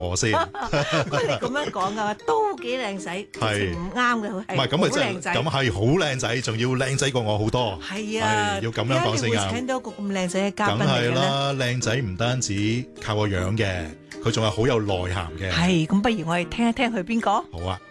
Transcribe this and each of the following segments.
我先。 不過你咁樣講噶，都幾靚仔，直情唔啱嘅，佢唔係咁咪好靚仔， 咁係好靚仔，仲要靚仔過我好多。 係啊， 要咁樣講先會啱。 請到一個咁靚仔嘅嘉賓梗嚟嘅咧。 係啦，靚仔唔單止靠個樣嘅，佢仲係好有內涵嘅。 係，咁不如我哋聽一聽佢邊個？ 好啊。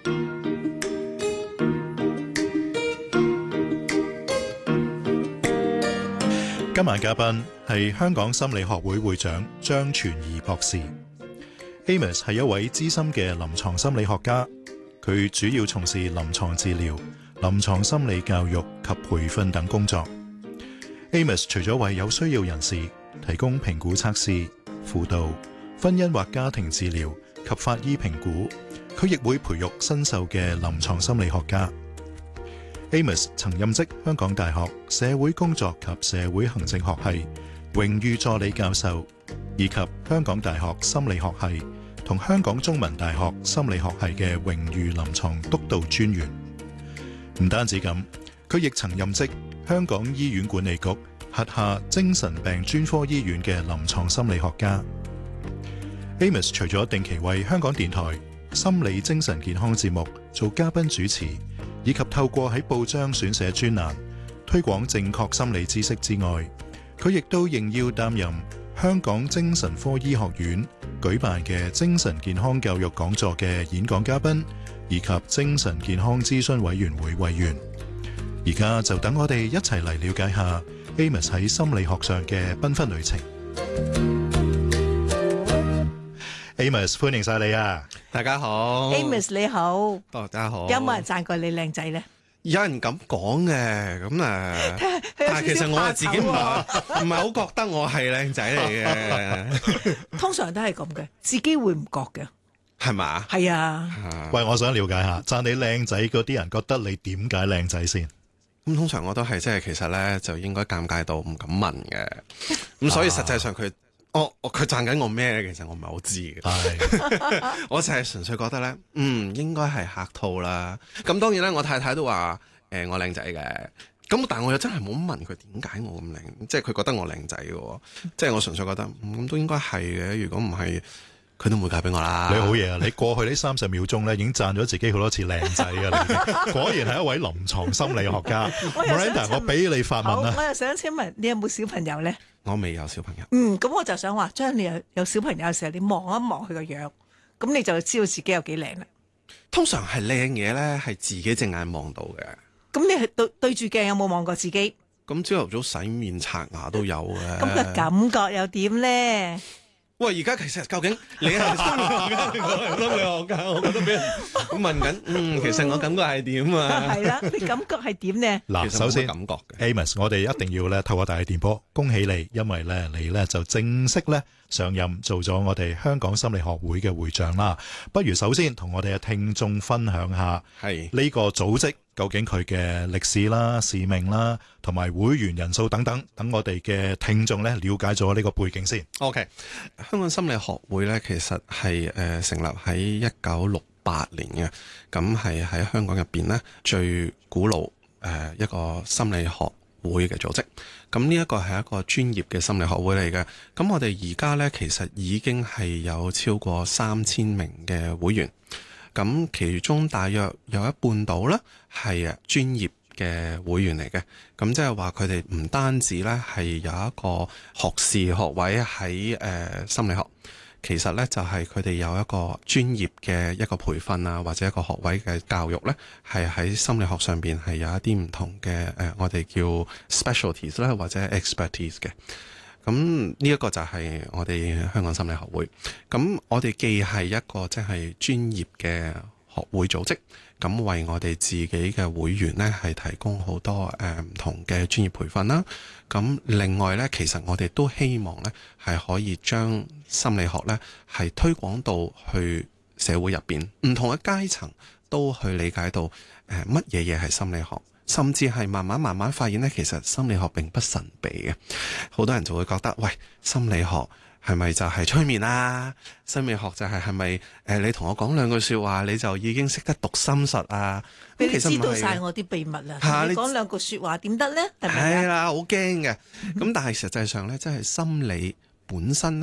今晚嘉賓係香港心理學會會長張傳儀博士。Amos 係一位資深嘅臨床心理學家，佢主要從事臨床治療、臨床心理教育及培訓等工作。Amos 除咗為有需要人士提供評估測試、輔導、婚姻或家庭治療及法醫評估，佢亦會培育新秀嘅臨床心理學家。Amos 曾任職香港大學社會工作及社會行政學系榮譽助理教授，以及香港大學心理學系同香港中文大學心理學系嘅榮譽臨床督導專員。唔單止咁，佢亦曾任職香港醫院管理局轄下精神病專科醫院嘅臨床心理學家。Amos 除咗定期為香港電台心理精神健康節目做嘉賓主持，以及透過喺報章選寫專欄推廣正確心理知識之外，佢亦都應邀擔任香港精神科醫學院舉辦嘅精神健康教育講座嘅演講嘉賓，以及精神健康諮詢委員會委員。而家就等我哋一齊嚟了解下 Amos 喺心理學上嘅繽紛旅程。Amos， 歡迎晒你啊！ 大家好 Amos 你好， 大家好。 有冇人讚過你靚仔咧？ 有人咁講嘅，咁但係其實我自己唔係好覺得我係靚仔嚟嘅。 通常都係咁嘅，自己會唔覺嘅， 係嘛？ 係啊。 喂，我想了解下，讚你靚仔嗰啲人覺得你點解靚仔先？ 咁通常我都係其實咧就應該尷尬到唔敢問嘅。咁所以實際上佢讚緊我咩咧？其實我唔係好知嘅。我就係純粹覺得咧，應該係客套啦。咁當然咧，我太太都話我靚仔嘅。咁但係我又真係冇問佢點解我咁靚，即係佢覺得我靚仔嘅。即係我純粹覺得咁都應該係嘅。如果唔係，佢都唔會嫁俾我啦。 你好嘢啊！你過去呢30秒鐘咧，已經讚咗自己好多次靚仔㗎啦。果然係一位臨床心理學家。Miranda， 我俾你發問啦。 我又想請問你有冇小朋友咧？ 我未有小朋友。 咁我就想話，將你有小朋友嘅時候，你望一望佢個樣，咁你就知道自己有幾靚啦。 通常係靚嘢咧，係自己隻眼望到嘅。 咁你係對住鏡有冇望過自己？ 咁朝頭早洗面刷牙都有嘅。 咁個感覺又點咧？ 喂，而家其實究竟你係心理學家定我係心理學家？我覺得俾人問緊，其實我感覺係點啊？ 係啦，你感覺係點呢？ 嗱，首先感覺嘅 Amos， 我哋一定要咧透過大氣電波恭喜你，因為咧你咧就正式咧上任做咗我哋香港心理學會嘅會長啦。不如首先同我哋嘅聽眾分享下呢個組織究竟佢嘅歷史啦、使命啦，同埋會員人數等等，等我哋嘅聽眾咧了解咗呢個背景先。 OK， 香港心理學會咧其實係成立喺1968年嘅，咁係喺香港入邊咧最古老一個心理學會嘅組織。咁呢一個係一個專業嘅心理學會嚟嘅。咁我哋而家咧其實已經係有超過3000名嘅會員。咁其中大約有一半度咧係專業嘅會員嚟嘅，咁即係話佢哋唔單止咧係有一個學士學位喺心理學，其實咧就係佢哋有一個專業嘅一個培訓啊，或者一個學位嘅教育咧，係喺心理學上邊係有一啲唔同嘅我哋叫 specialties 啦，或者 expertise 嘅。咁呢一個就係我哋香港心理學會。咁我哋既係一個即係專業嘅學會組織，咁為我哋自己嘅會員呢係提供好多唔同嘅專業培訓啦。咁另外呢，其實我哋都希望呢係可以將心理學呢係推廣到去社會入邊，唔同嘅階層都去理解到乜嘢係心理學。甚至係慢慢發現咧，其實心理學並不神秘嘅。好多人就會覺得，喂，心理學係咪就係催眠啊？心理學就係咪你同我講兩句說話，你就已經識得讀心術啊？ 你知道晒我啲秘密啦！你講兩句說話點得咧？係啦， 好驚嘅。咁但係實際上咧，即係心理本身咧，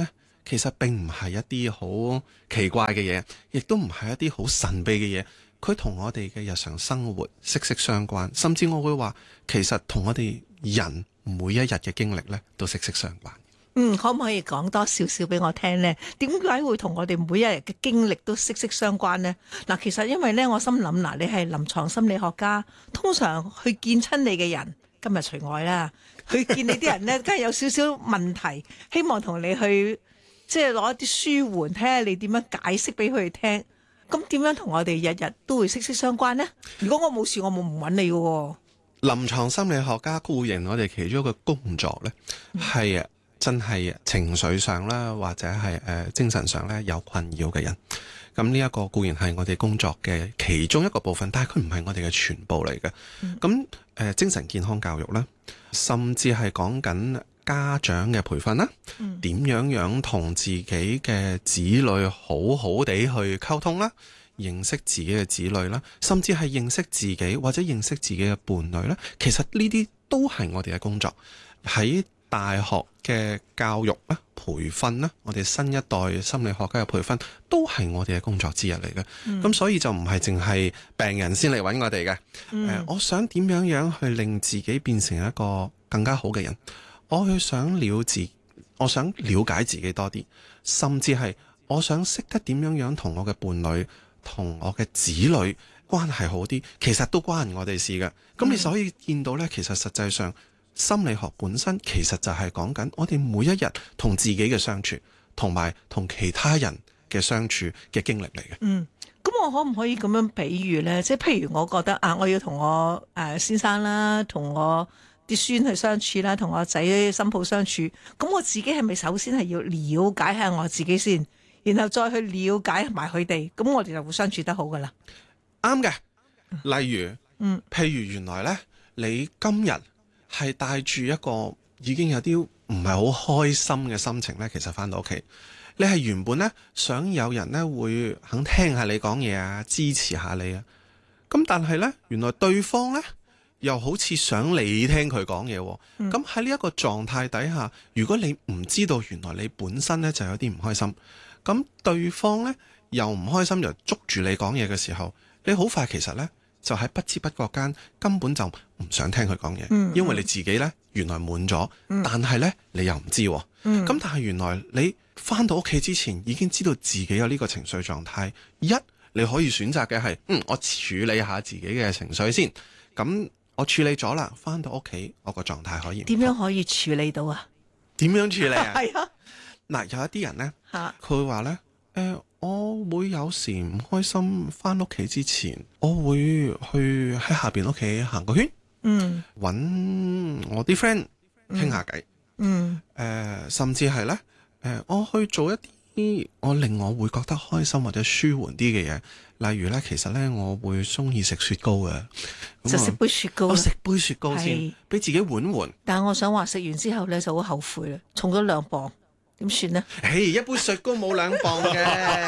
其實並唔係一啲好奇怪嘅嘢，亦都唔係一啲好神秘嘅嘢。佢同我哋嘅日常生活息息相關，甚至我會話，其實同我哋人每一日嘅經歷呢都息息相關。 可唔可以講多少少俾我聽呢？點解會同我哋每一日嘅經歷都息息相關呢？嗱，其實因為呢，我心諗嗱，你係臨床心理學家，通常去見親你嘅人，今日除外啦，去見你啲人呢，梗係有少少問題，希望同你去即係攞一啲舒緩，睇下你點樣解釋俾佢哋聽。咁點樣同我哋日日都會息息相關呢？如果我冇事，我冇唔揾你嘅喎。 臨床心理學家固然我哋其中一個工作呢，係真係情緒上啦，或者係精神上咧有困擾嘅人。咁呢一個固然係我哋工作嘅其中一個部分，但係佢唔係我哋嘅全部嚟嘅。咁精神健康教育啦，甚至係講緊家長嘅培訓啦，點樣同自己嘅子女好好地去溝通啦，認識自己嘅子女啦，甚至係認識自己或者認識自己嘅伴侶啦。其實呢啲都係我哋嘅工作。喺大學嘅教育啦、培訓啦，我哋新一代心理學家嘅培訓都係我哋嘅工作之一嚟嘅。咁所以就唔係淨係病人先嚟揾我哋嘅。我想點樣去令自己變成一個更加好嘅人，我想了解自己多啲，甚至係我想識得點樣同我嘅伴侶同我嘅子女關係好啲，其實都關我哋事嘅。咁你就可以見到呢，其實實際上心理學本身其實就係講緊我哋每一日同自己嘅相處，同埋同其他人嘅相處嘅經歷嚟嘅。 咁我可唔可以咁樣比喻呢？即係譬如我覺得我要同我先生啦，同我啲孫去相處啦，同我仔新抱相處，咁我自己係咪首先係要了解下我自己先，然後再去了解埋佢哋，咁我哋就會相處得好噶啦。 啱嘅。例如，譬如原來呢，你今日係帶住一個已經有啲唔係好開心嘅心情呢，其實翻到屋企，你係原本呢想有人呢會肯聽下你講嘢啊，支持下你啊。咁但係呢，原來對方呢又好似想你聽佢講嘢。咁喺呢一個狀態底下，如果你唔知道原來你本身呢就有啲唔開心，咁對方呢又唔開心，又捉住你講嘢嘅時候，你好快其實呢就喺不知不覺間根本就唔想聽佢講嘢，因為你自己呢原來滿咗，但係呢你又唔知。咁但係原來你翻到屋企之前已經知道自己有呢個情緒狀態。一，你可以選擇嘅係，我處理下自己嘅情緒先。咁我處理咗啦，翻到屋企我個狀態可以點樣可以處理到啊？ 點樣處理啊？ 係啊， 嗱，有一啲人呢，佢會話呢，我會有時唔開心，翻屋企之前，我會去喺下邊屋企行個圈，搵我啲 friend 傾下偈，甚至係呢，我去做一啲令我會覺得開心或者舒緩啲嘅嘢。例如呢，其實呢，我會中意食雪糕嘅， 就食杯雪糕。 我食杯雪糕先，俾自己緩緩。 但係我想話食完之後呢，就好後悔啦，重咗2磅。點算呢？ 一杯雪糕冇2磅嘅，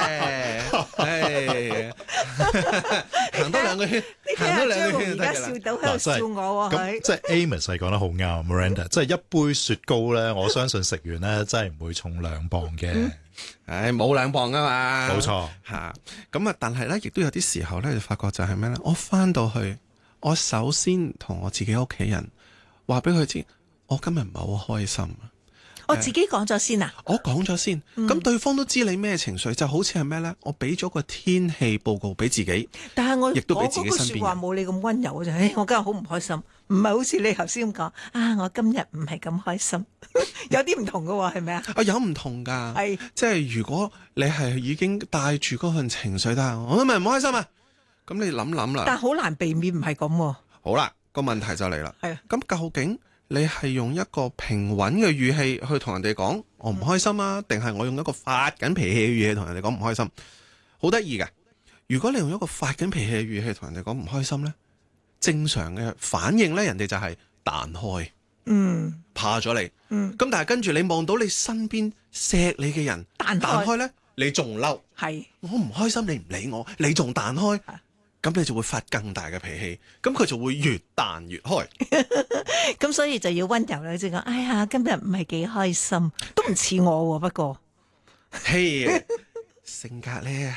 行多2個圈，行多2個圈就得㗎啦。而家笑到喺度笑我喎， 咁即係 Amos 係講得好啱 ，Miranda，即係一杯雪糕咧，我相信食完咧真係唔會重2磅嘅。 冇2磅㗎嘛， 冇錯嚇。咁但係咧，亦都有啲時候咧，就發覺就係咩咧？我翻到去，我首先同我自己屋企人話俾佢知，我今日唔係好開心。 我自己講咗先啊！ 我講咗先，咁對方都知你咩情緒，就好似係咩呢？我俾咗個天氣報告俾自己， 但係我亦都俾自己身邊。 我嗰句說話冇你咁溫柔嘅，我今日好唔開心，唔係好似你頭先咁講我今日唔係咁開心，有啲唔同㗎喎，係咪啊？ 有唔同㗎， 係即係如果你係已經帶住嗰份情緒，但係我今日唔開心啊，咁你諗啦。 但係好難避免唔係咁喎。 好啦，個問題就嚟啦。 係咁究竟你係用一個平穩嘅語氣去同人哋講我唔開心啊，定係我用一個發緊脾氣嘅語氣同人哋講唔開心？好得意嘅，如果你用一個發緊脾氣嘅語氣同人哋講唔開心呢，正常嘅反應呢，人哋就係彈開，怕咗你，咁但係跟住你望到你身邊錫你嘅人彈開呢，你仲嬲， 係我唔開心，你唔理我，你仲彈開。咁你就會發更大嘅脾氣，咁佢就會越彈越開。 咁所以就要溫柔啦，即係講，哎呀，今日唔係幾開心，都唔似我喎。不過嘿，性格咧